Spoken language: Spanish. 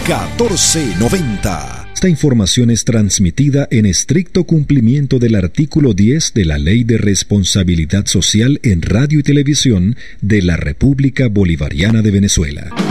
1490. Esta información es transmitida en estricto cumplimiento del artículo 10 de la Ley de Responsabilidad Social en Radio y Televisión de la República Bolivariana de Venezuela.